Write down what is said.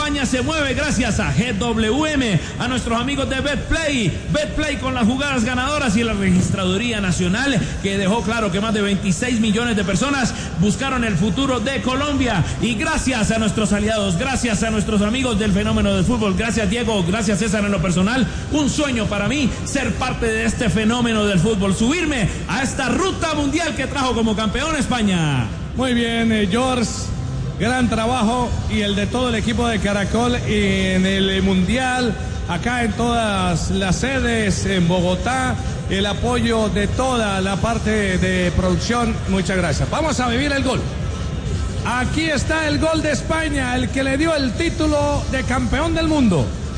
España se mueve gracias a GWM, a nuestros amigos de Betplay. Betplay con las jugadas ganadoras y la registraduría nacional que dejó claro que más de 26 millones de personas buscaron el futuro de Colombia. Y gracias a nuestros aliados, gracias a nuestros amigos del fenómeno del fútbol, gracias Diego, gracias César en lo personal. Un sueño para mí ser parte de este fenómeno del fútbol, subirme a esta ruta mundial que trajo como campeón España. Muy bien, George, gran trabajo y el de todo el equipo de Caracol en el mundial, acá en todas las sedes, en Bogotá, el apoyo de toda la parte de producción. Muchas gracias. Vamos a vivir el gol. Aquí está el gol de España, el que le dio el título de campeón del mundo.